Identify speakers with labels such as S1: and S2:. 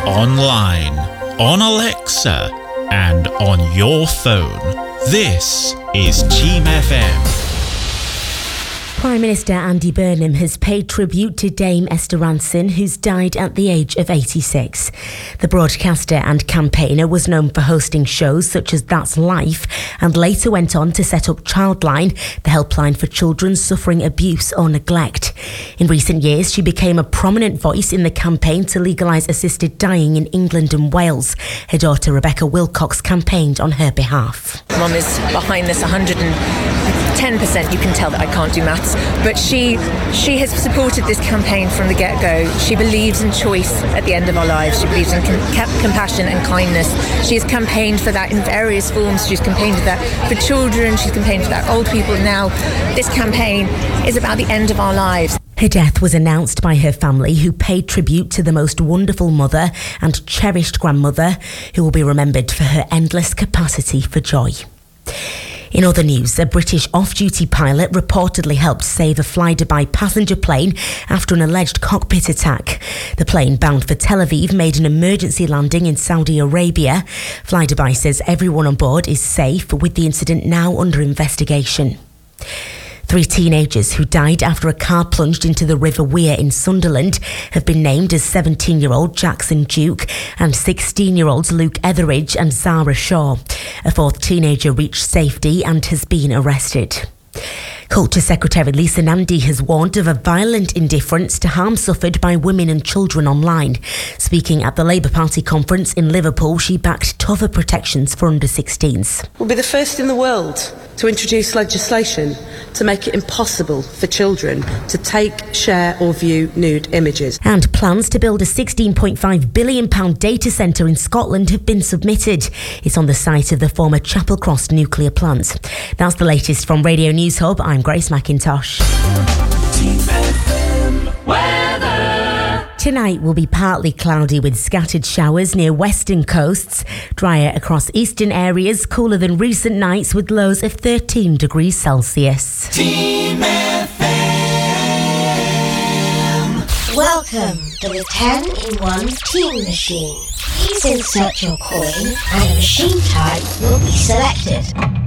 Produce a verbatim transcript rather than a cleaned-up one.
S1: online, on Alexa, and on your phone. This is Team F M.
S2: Prime Minister Andy Burnham has paid tribute to Dame Esther Rantzen, who's died at the age of eighty-six. The broadcaster and campaigner was known for hosting shows such as That's Life and later went on to set up Childline, the helpline for children suffering abuse or neglect. In recent years, she became a prominent voice in the campaign to legalise assisted dying in England and Wales. Her daughter Rebecca Wilcox campaigned on her behalf.
S3: Mum is behind this one hundred ten percent. You can tell that I can't do maths, but she she has supported this campaign from the get-go. She believes in choice at the end of our lives. She believes in com- compassion and kindness. She has campaigned for that in various forms. She's campaigned for that for children. She's campaigned for that for old people. Now, this campaign is about the end of our lives.
S2: Her death was announced by her family, who paid tribute to the most wonderful mother and cherished grandmother, who will be remembered for her endless capacity for joy. In other news, a British off-duty pilot reportedly helped save a Fly-Dubai passenger plane after an alleged cockpit attack. The plane bound for Tel Aviv made an emergency landing in Saudi Arabia. Fly-Dubai says everyone on board is safe, with the incident now under investigation. Three teenagers who died after a car plunged into the River Wear in Sunderland have been named as seventeen-year-old Jackson Duke and sixteen-year-olds Luke Etheridge and Zara Shaw. A fourth teenager reached safety and has been arrested. Culture Secretary Lisa Nandy has warned of a violent indifference to harm suffered by women and children online. Speaking at the Labour Party conference in Liverpool, she backed tougher protections for under sixteens.
S4: We'll be the first in the world to introduce legislation to make it impossible for children to take, share or view nude images.
S2: And plans to build a sixteen point five billion pounds data centre in Scotland have been submitted. It's on the site of the former Chapel Cross nuclear plant. That's the latest from Radio News Hub. I'm Grace McIntosh.
S5: Team F M weather.
S2: Tonight will be partly cloudy with scattered showers near western coasts, drier across eastern areas, cooler than recent nights with lows of thirteen degrees Celsius.
S5: Team F M.
S6: Welcome to the ten in one Team Machine. Please insert your coin and a machine type will be selected.